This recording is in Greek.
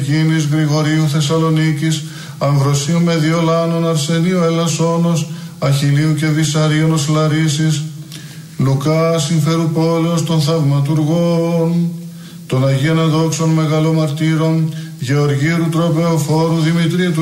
Γίνης Γρηγορίου Θεσσαλονίκης, Αμβροσίου Μεδιολάνων, Αρσενίου Ελασσόνος, Αχιλίου και Βυσαρίωνος Λαρίσης, Λουκά Συμφερουπόλεως των Θαυματουργών, των Αγίων Εδόξων Μεγαλομαρτύρων, Γεωργίου Τροπεοφόρου, Δημητρίου του